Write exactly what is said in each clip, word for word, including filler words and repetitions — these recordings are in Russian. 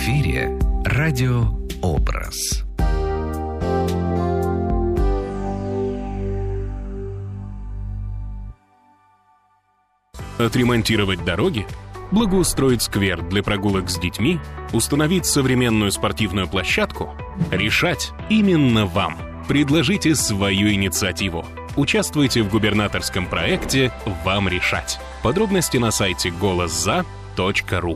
эфире радиообраз. Отремонтировать дороги, благоустроить сквер для прогулок с детьми, установить современную спортивную площадку — решать именно вам. Предложите свою инициативу. Участвуйте в губернаторском проекте «Вам решать». Подробности на сайте голос за точка ру.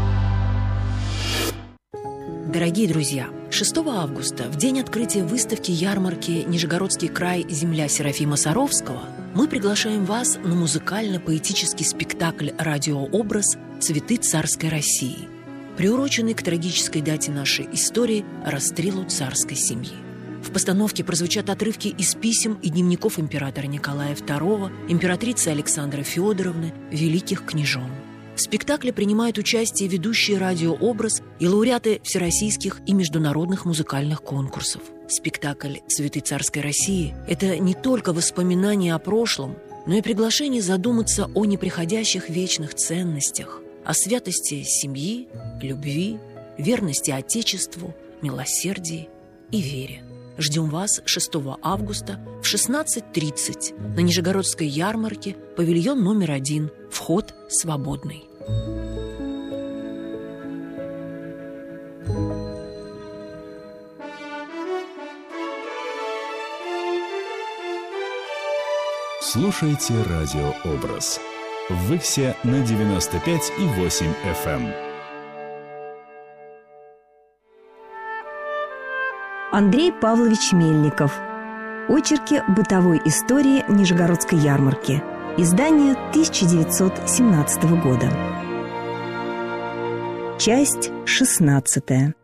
Дорогие друзья, шестого августа, в день открытия выставки ярмарки «Нижегородский край. Земля Серафима Саровского», мы приглашаем вас на музыкально-поэтический спектакль «Радиообраз. Цветы царской России», приуроченный к трагической дате нашей истории – расстрелу царской семьи. В постановке прозвучат отрывки из писем и дневников императора Николая второго, императрицы Александры Федоровны, великих княжон. В спектакле принимают участие ведущие «Радиообраз» и лауреаты всероссийских и международных музыкальных конкурсов. Спектакль «Цветы царской России» – это не только воспоминания о прошлом, но и приглашение задуматься о неприходящих вечных ценностях, о святости семьи, любви, верности Отечеству, милосердии и вере. Ждем вас шестого августа в шестнадцать тридцать на Нижегородской ярмарке, павильон номер один, вход свободный. Слушайте «Радиообраз» в Иксе на девяносто пять и восемь эф эм. Андрей Павлович Мельников. Очерки бытовой истории Нижегородской ярмарки. Издание тысяча девятьсот семнадцатого года. Часть шестнадцатая.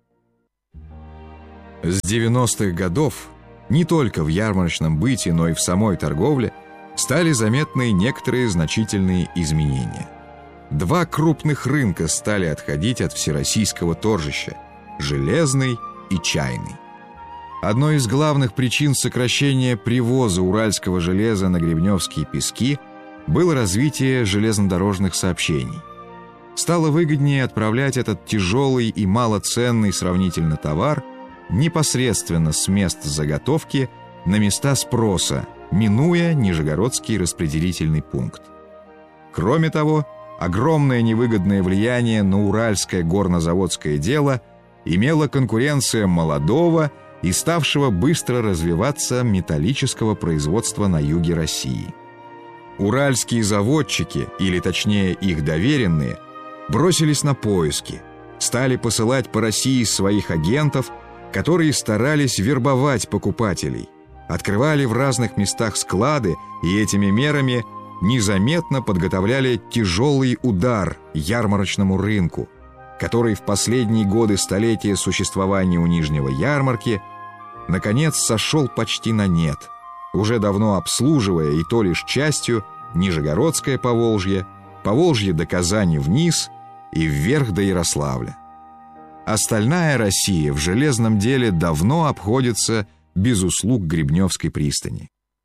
С девяностых годов не только в ярмарочном быте, но и в самой торговле стали заметны некоторые значительные изменения. Два крупных рынка стали отходить от всероссийского торжища – железный и чайный. Одной из главных причин сокращения привоза уральского железа на Гребневские пески было развитие железнодорожных сообщений. Стало выгоднее отправлять этот тяжелый и малоценный сравнительно товар непосредственно с мест заготовки на места спроса, минуя Нижегородский распределительный пункт. Кроме того, огромное невыгодное влияние на уральское горнозаводское дело имела конкуренция молодого и ставшего быстро развиваться металлического производства на юге России. Уральские заводчики, или точнее их доверенные, бросились на поиски, стали посылать по России своих агентов, которые старались вербовать покупателей, открывали в разных местах склады и этими мерами незаметно подготовляли тяжелый удар ярмарочному рынку, который в последние годы столетия существования у Нижнего ярмарки наконец сошел почти на нет, уже давно обслуживая и то лишь частью Нижегородское Поволжье, Поволжье до Казани вниз и вверх до Ярославля. Остальная Россия в железном деле давно обходится без услуг Гребневской пристани.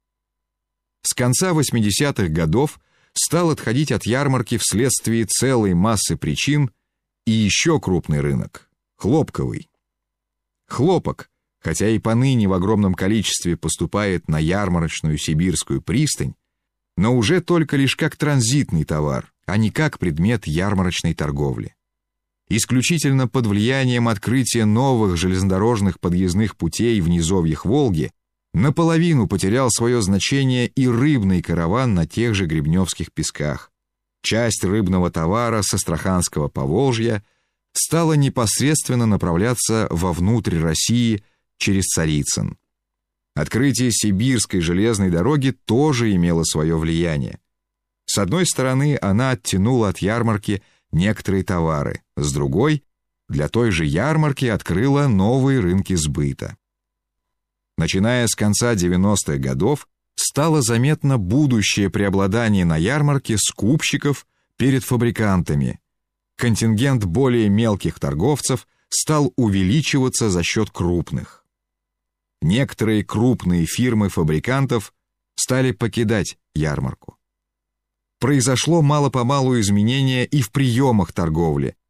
С конца восьмидесятых годов стал отходить от ярмарки вследствие целой массы причин и еще крупный рынок – хлопковый. Хлопок, хотя и поныне в огромном количестве поступает на ярмарочную сибирскую пристань, но уже только лишь как транзитный товар, а не как предмет ярмарочной торговли. Исключительно под влиянием открытия новых железнодорожных подъездных путей в низовьях Волги наполовину потерял свое значение и рыбный караван на тех же Гребневских песках. Часть рыбного товара с Астраханского Поволжья стала непосредственно направляться вовнутрь России через Царицын. Открытие Сибирской железной дороги тоже имело свое влияние. С одной стороны, она оттянула от ярмарки некоторые товары, с другой, для той же ярмарки открыла новые рынки сбыта. Начиная с конца девяностых годов, стало заметно будущее преобладание на ярмарке скупщиков перед фабрикантами. Контингент более мелких торговцев стал увеличиваться за счет крупных. Некоторые крупные фирмы фабрикантов стали покидать ярмарку. Произошло мало-помалу изменение и в приемах торговли,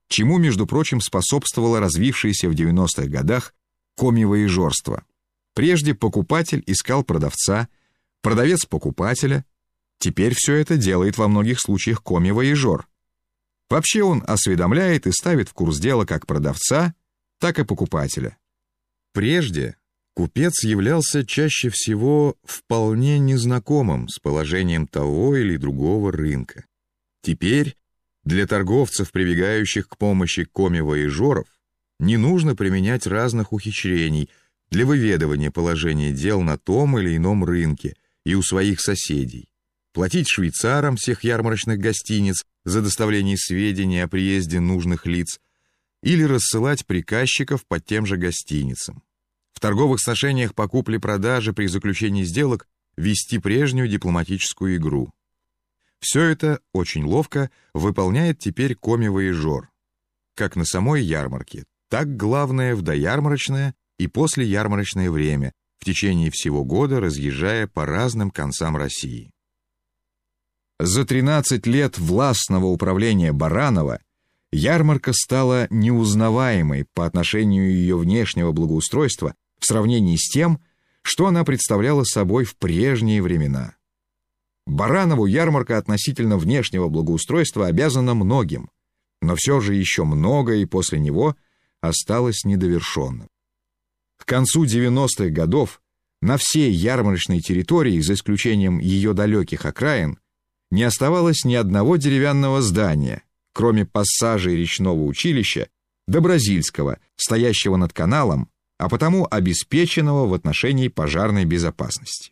чему, между прочим, способствовало развившееся в девяностых годах коммивояжерство. Прежде покупатель искал продавца, продавец покупателя, теперь все это делает во многих случаях коммивояжер. Вообще он осведомляет и ставит в курс дела как продавца, так и покупателя. Прежде купец являлся чаще всего вполне незнакомым с положением того или другого рынка. Теперь для торговцев, прибегающих к помощи коммивояжеров, не нужно применять разных ухищрений для выведывания положения дел на том или ином рынке и у своих соседей, платить швейцарам всех ярмарочных гостиниц за доставление сведений о приезде нужных лиц или рассылать приказчиков по тем же гостиницам. В торговых сношениях по купле-продаже при заключении сделок вести прежнюю дипломатическую игру. Все это очень ловко выполняет теперь коммивояжер, как на самой ярмарке, так главное в доярмарочное и послеярмарочное время, в течение всего года разъезжая по разным концам России. За тринадцать лет властного управления Баранова ярмарка стала неузнаваемой по отношению ее внешнего благоустройства в сравнении с тем, что она представляла собой в прежние времена. Баранову ярмарка относительно внешнего благоустройства обязана многим, но все же еще многое и после него осталось недовершенным. К концу девяностых годов на всей ярмарочной территории, за исключением ее далеких окраин, не оставалось ни одного деревянного здания, кроме пассажей речного училища до Бразильского, стоящего над каналом, а потому обеспеченного в отношении пожарной безопасности.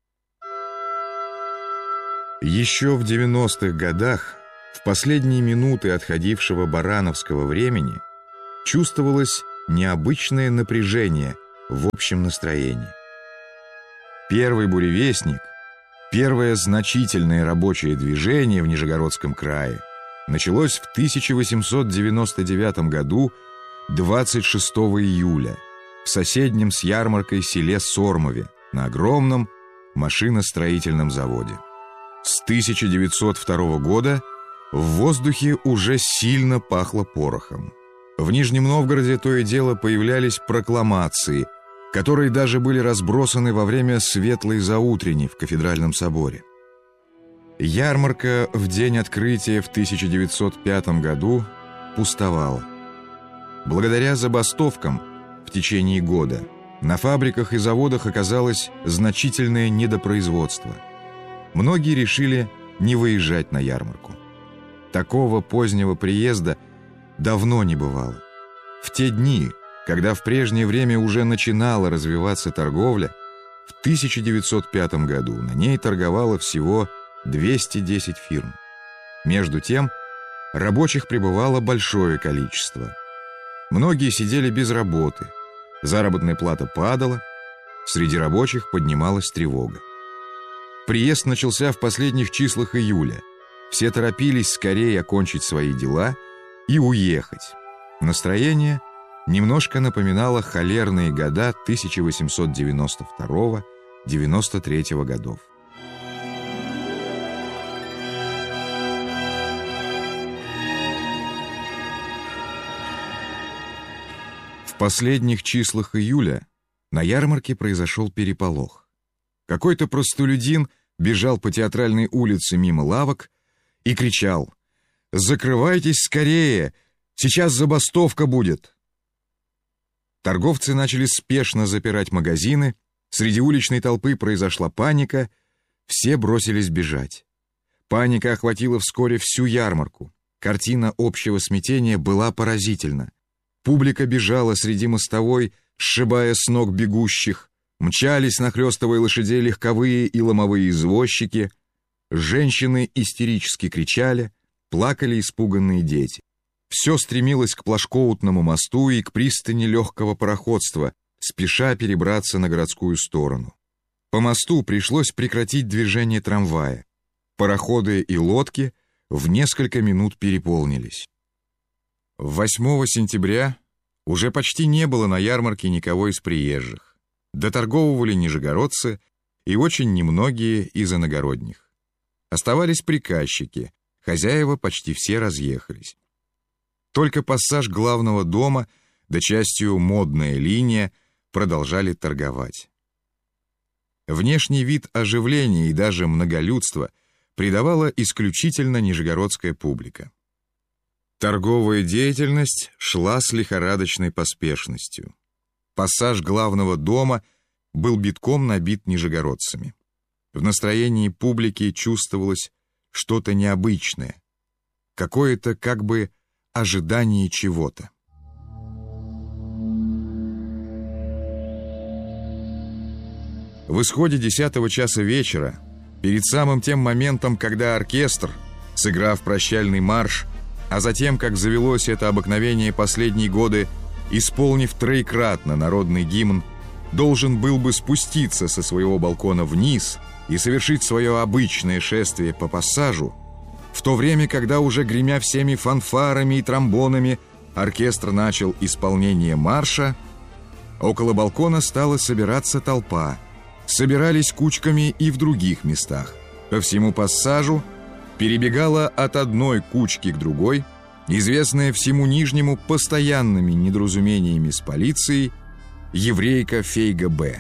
Еще в девяностых годах, в последние минуты отходившего барановского времени, чувствовалось необычное напряжение в общем настроении. Первый буревестник, первое значительное рабочее движение в Нижегородском крае началось в тысяча восемьсот девяносто девятом году двадцать шестого июля в соседнем с ярмаркой селе Сормове на огромном машиностроительном заводе. С тысяча девятьсот второго года в воздухе уже сильно пахло порохом. В Нижнем Новгороде то и дело появлялись прокламации, которые даже были разбросаны во время светлой заутрени в кафедральном соборе. Ярмарка в день открытия в тысяча девятьсот пятом году пустовала. Благодаря забастовкам в течение года на фабриках и заводах оказалось значительное недопроизводство. Многие решили не выезжать на ярмарку. Такого позднего приезда давно не бывало. В те дни, когда в прежнее время уже начинала развиваться торговля, в тысяча девятьсот пятом году на ней торговало всего двести десять фирм. Между тем, рабочих прибывало большое количество. Многие сидели без работы, заработная плата падала, среди рабочих поднималась тревога. Приезд начался в последних числах июля. Все торопились скорее окончить свои дела и уехать. Настроение немножко напоминало холерные года тысяча восемьсот девяносто второго — девяносто третьего годов. В последних числах июля на ярмарке произошел переполох. Какой-то простолюдин бежал по театральной улице мимо лавок и кричал: «Закрывайтесь скорее! Сейчас забастовка будет!» Торговцы начали спешно запирать магазины, среди уличной толпы произошла паника, все бросились бежать. Паника охватила вскоре всю ярмарку. Картина общего смятения была поразительна. Публика бежала среди мостовой, сшибая с ног бегущих, мчались, нахлёстывая лошадей, легковые и ломовые извозчики, женщины истерически кричали, плакали испуганные дети. Все стремилось к Плашкоутному мосту и к пристани легкого пароходства, спеша перебраться на городскую сторону. По мосту пришлось прекратить движение трамвая. Пароходы и лодки в несколько минут переполнились. восьмого сентября уже почти не было на ярмарке никого из приезжих. Доторговывали нижегородцы и очень немногие из иногородних. Оставались приказчики, хозяева почти все разъехались. Только пассаж главного дома, да частью модная линия, продолжали торговать. Внешний вид оживления и даже многолюдства придавала исключительно нижегородская публика. Торговая деятельность шла с лихорадочной поспешностью. Пассаж главного дома был битком набит нижегородцами. В настроении публики чувствовалось что-то необычное, какое-то как бы ожидание чего-то. В исходе десятого часа вечера, перед самым тем моментом, когда оркестр, сыграв прощальный марш, а затем, как завелось это обыкновение последние годы, исполнив троекратно народный гимн, должен был бы спуститься со своего балкона вниз и совершить свое обычное шествие по пассажу, в то время, когда уже гремя всеми фанфарами и тромбонами оркестр начал исполнение марша, около балкона стала собираться толпа. Собирались кучками и в других местах. По всему пассажу перебегала от одной кучки к другой, известная всему Нижнему постоянными недоразумениями с полицией, еврейка Фейга Б.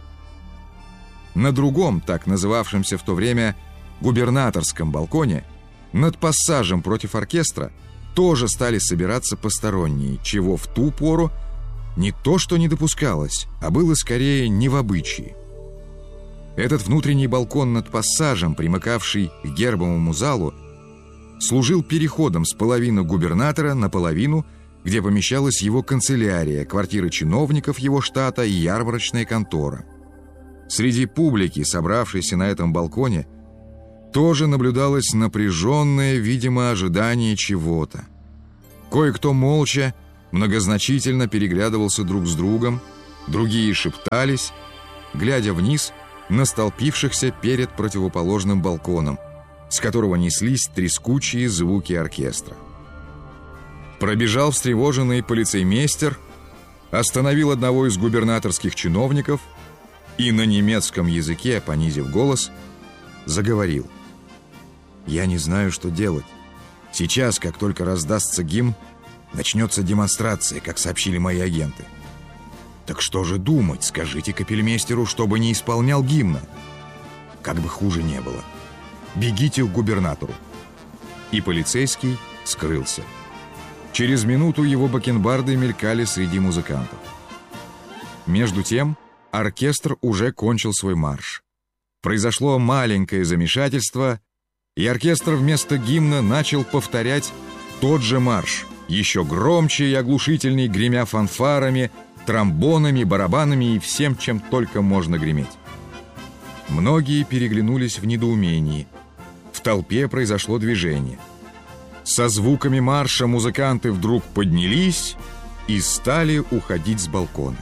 На другом, так называвшемся в то время губернаторском балконе, над пассажем против оркестра тоже стали собираться посторонние, чего в ту пору не то что не допускалось, а было скорее не в обычае. Этот внутренний балкон над пассажем, примыкавший к гербовому залу, служил переходом с половины губернатора на половину, где помещалась его канцелярия, квартиры чиновников его штата и ярмарочная контора. Среди публики, собравшейся на этом балконе, тоже наблюдалось напряженное, видимо, ожидание чего-то. Кое-кто молча, многозначительно переглядывался друг с другом, другие шептались, глядя вниз на столпившихся перед противоположным балконом, с которого неслись трескучие звуки оркестра. Пробежал встревоженный полицеймейстер, остановил одного из губернаторских чиновников и на немецком языке, понизив голос, заговорил. «Я не знаю, что делать. Сейчас, как только раздастся гимн, начнется демонстрация, как сообщили мои агенты. Так что же думать, скажите капельмейстеру, чтобы не исполнял гимна. Как бы хуже не было. Бегите к губернатору». И полицейский скрылся. Через минуту его бакенбарды мелькали среди музыкантов. Между тем оркестр уже кончил свой марш. Произошло маленькое замешательство, и оркестр вместо гимна начал повторять тот же марш, еще громче и оглушительней, гремя фанфарами, тромбонами, барабанами и всем, чем только можно греметь. Многие переглянулись в недоумении. В толпе произошло движение. Со звуками марша музыканты вдруг поднялись и стали уходить с балкона.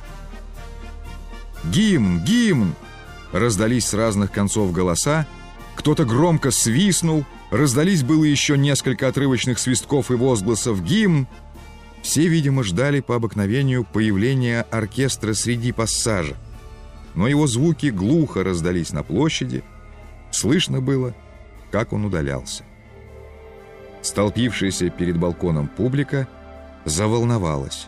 «Гимн! Гимн!» Раздались с разных концов голоса, кто-то громко свистнул, раздались было еще несколько отрывочных свистков и возгласов «Гимн!». Все, видимо, ждали по обыкновению появления оркестра среди пассажа, но его звуки глухо раздались на площади, слышно было, как он удалялся. Столпившаяся перед балконом публика заволновалась.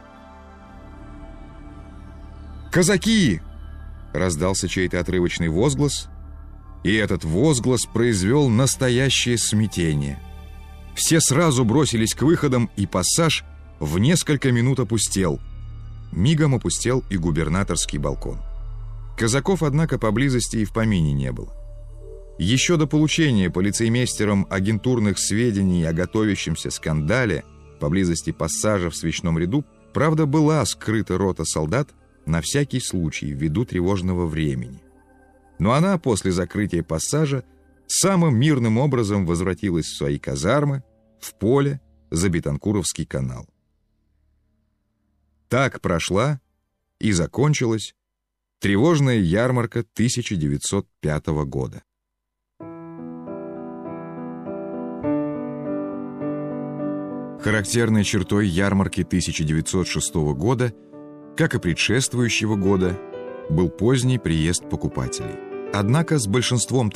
«Казаки!» — раздался чей-то отрывочный возглас, и этот возглас произвел настоящее смятение. Все сразу бросились к выходам, и пассаж в несколько минут опустел. Мигом опустел и губернаторский балкон. Казаков, однако, поблизости и в помине не было. Еще до получения полицеймейстером агентурных сведений о готовящемся скандале поблизости пассажа в свечном ряду, правда, была скрыта рота солдат на всякий случай ввиду тревожного времени. Но она после закрытия пассажа самым мирным образом возвратилась в свои казармы, в поле, за Бетанкуровский канал. Так прошла и закончилась тревожная ярмарка тысяча девятьсот пятого года. Характерной чертой ярмарки тысяча девятьсот шестого года, как и предшествующего года, был поздний приезд покупателей. Однако с большинством товаров все-таки расторговались бойко, и ярмарка, в общем, оказалась вполне удачной. Несмотря на то, что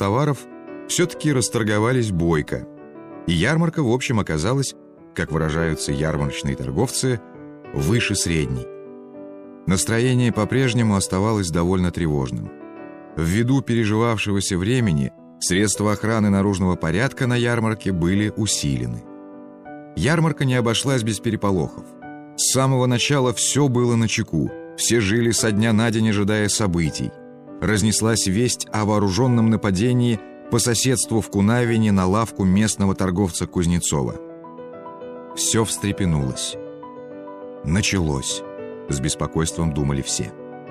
как выражаются ярмарочные торговцы, выше средней. Настроение по-прежнему оставалось довольно тревожным. Ввиду переживавшегося времени средства охраны наружного порядка на ярмарке были усилены. Ярмарка не обошлась без переполохов. С самого начала все было начеку, все жили со дня на день, ожидая событий. Разнеслась весть о вооруженном нападении по соседству в Кунавине на лавку местного торговца Кузнецова. Все встрепенулось. Началось, с беспокойством думали все.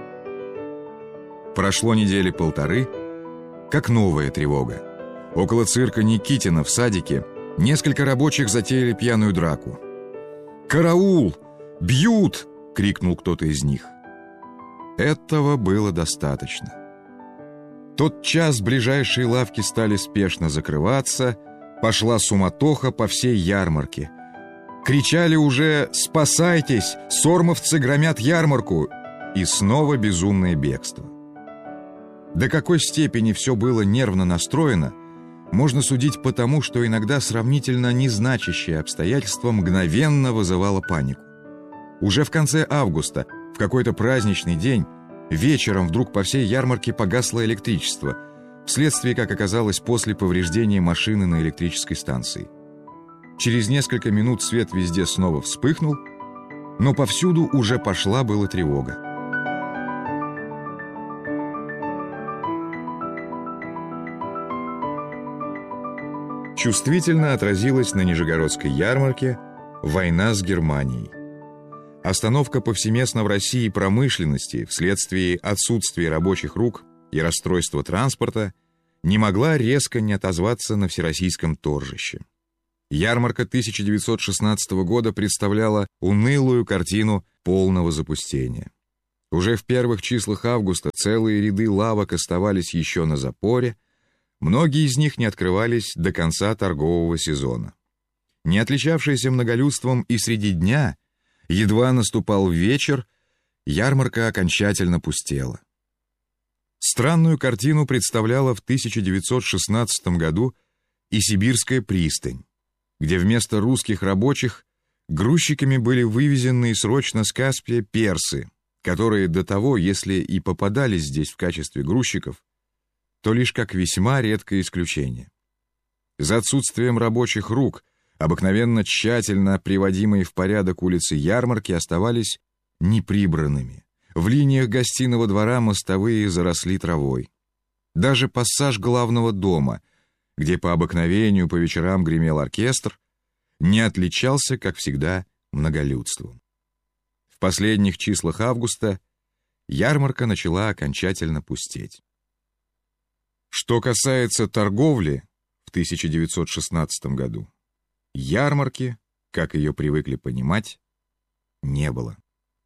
Прошло недели полторы, как новая тревога. Около цирка Никитина в садике несколько рабочих затеяли пьяную драку. «Караул! Бьют!» — крикнул кто-то из них. Этого было достаточно. Тотчас ближайшие лавки стали спешно закрываться, пошла суматоха по всей ярмарке. Кричали уже «Спасайтесь! Сормовцы громят ярмарку!» И снова безумное бегство. До какой степени все было нервно настроено, можно судить по тому, что иногда сравнительно незначащее обстоятельство мгновенно вызывало панику. Уже в конце августа, в какой-то праздничный день, вечером вдруг по всей ярмарке погасло электричество, вследствие, как оказалось, после повреждения машины на электрической станции. Через несколько минут свет везде снова вспыхнул, но повсюду уже пошла была тревога. Чувствительно отразилась на Нижегородской ярмарке война с Германией. Остановка повсеместно в России промышленности вследствие отсутствия рабочих рук и расстройства транспорта не могла резко не отозваться на всероссийском торжище. Ярмарка тысяча девятьсот шестнадцатого года представляла унылую картину полного запустения. Уже в первых числах августа целые ряды лавок оставались еще на запоре, многие из них не открывались до конца торгового сезона. Не отличавшаяся многолюдством и среди дня, едва наступал вечер, ярмарка окончательно пустела. Странную картину представляла в тысяча девятьсот шестнадцатом году и Сибирская пристань, где вместо русских рабочих грузчиками были вывезены срочно с Каспия персы, которые до того, если и попадались здесь в качестве грузчиков, то лишь как весьма редкое исключение. За отсутствием рабочих рук обыкновенно тщательно приводимые в порядок улицы ярмарки оставались неприбранными. В линиях гостиного двора мостовые заросли травой. Даже пассаж главного дома, где по обыкновению по вечерам гремел оркестр, не отличался, как всегда, многолюдством. В последних числах августа ярмарка начала окончательно пустеть. Что касается торговли в тысяча девятьсот шестнадцатом году, ярмарки, как ее привыкли понимать, не было.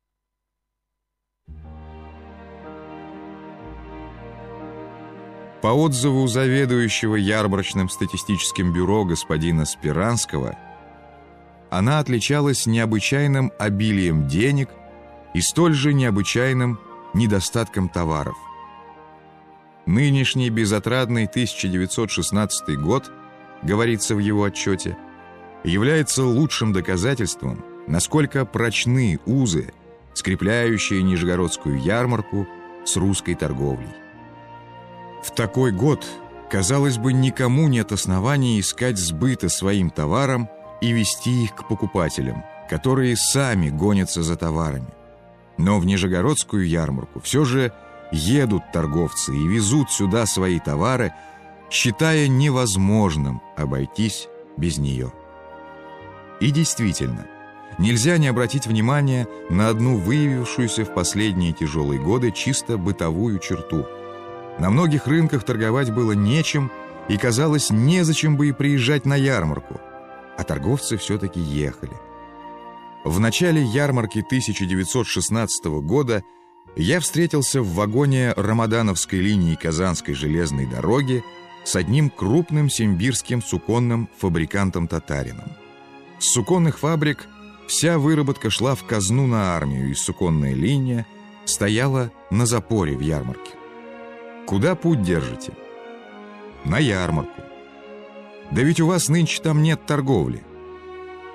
По отзыву заведующего ярмарочным статистическим бюро господина Спиранского, она отличалась необычайным обилием денег и столь же необычайным недостатком товаров. Нынешний безотрадный тысяча девятьсот шестнадцатый год, говорится в его отчете, является лучшим доказательством, насколько прочны узы, скрепляющие Нижегородскую ярмарку с русской торговлей. В такой год, казалось бы, никому нет оснований искать сбыта своим товарам и вести их к покупателям, которые сами гонятся за товарами. Но в Нижегородскую ярмарку все же едут торговцы и везут сюда свои товары, считая невозможным обойтись без нее. И действительно, нельзя не обратить внимания на одну выявившуюся в последние тяжелые годы чисто бытовую черту. На многих рынках торговать было нечем, и казалось, незачем бы и приезжать на ярмарку, а торговцы все-таки ехали. В начале ярмарки тысяча девятьсот шестнадцатого года я встретился в вагоне Рамадановской линии Казанской железной дороги с одним крупным симбирским суконным фабрикантом-татарином. С суконных фабрик вся выработка шла в казну на армию, и суконная линия стояла на запоре в ярмарке. Куда путь держите? На ярмарку. Да ведь у вас нынче там нет торговли.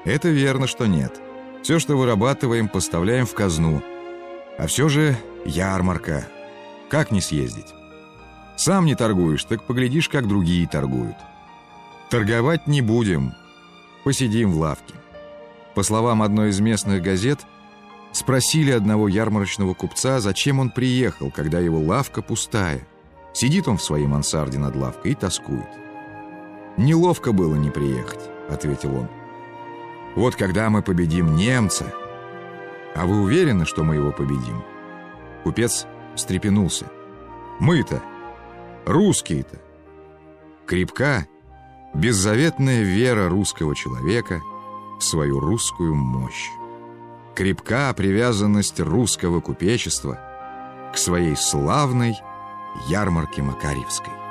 Это верно, что нет. Все, что вырабатываем, поставляем в казну. А все же ярмарка. Как не съездить? Сам не торгуешь, так поглядишь, как другие торгуют. Торговать не будем. Посидим в лавке. По словам одной из местных газет, спросили одного ярмарочного купца, зачем он приехал, когда его лавка пустая. Сидит он в своей мансарде над лавкой и тоскует. «Неловко было не приехать», — ответил он. «Вот когда мы победим немца...» «А вы уверены, что мы его победим?» Купец встрепенулся. «Мы-то, русские-то». Крепка беззаветная вера русского человека в свою русскую мощь. Крепка привязанность русского купечества к своей славной ярмарке Макарьевской.